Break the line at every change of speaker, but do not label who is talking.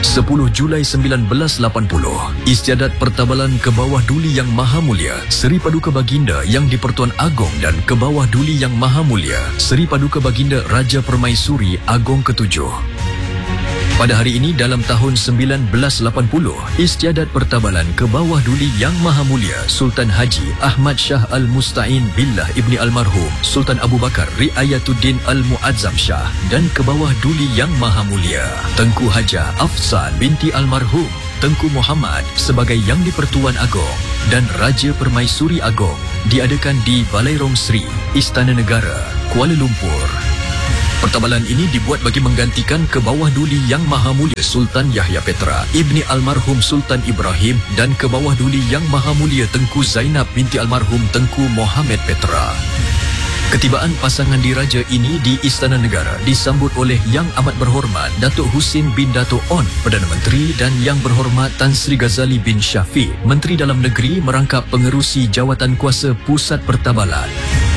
10 Julai 1980, Istiadat Pertabalan ke bawah Duli Yang Maha Mulia Seri Paduka Baginda Yang di-Pertuan Agong dan ke bawah Duli Yang Maha Mulia Seri Paduka Baginda Raja Permaisuri Agong ke-7. Pada hari ini dalam tahun 1980, Istiadat Pertabalan ke bawah Duli Yang Maha Mulia Sultan Haji Ahmad Shah Al-Musta'in Billah Ibni Almarhum Sultan Abu Bakar Riayatuddin Al-Muazzam Shah dan ke bawah Duli Yang Maha Mulia Tengku Hajah Afsan binti Almarhum Tengku Muhammad sebagai Yang di-Pertuan Agong dan Raja Permaisuri Agong diadakan di Balai Rong Sri, Istana Negara, Kuala Lumpur. Pertabalan ini dibuat bagi menggantikan ke bawah Duli Yang Maha Mulia Sultan Yahya Petra Ibni Almarhum Sultan Ibrahim dan ke bawah Duli Yang Maha Mulia Tengku Zainab binti Almarhum Tengku Mohamed Petra. Ketibaan pasangan diraja ini di Istana Negara disambut oleh Yang Amat Berhormat Datuk Husin bin Datuk On, Perdana Menteri, dan Yang Berhormat Tan Sri Ghazali bin Shafie, Menteri Dalam Negeri merangkap pengerusi Jawatan Kuasa Pusat Pertabalan.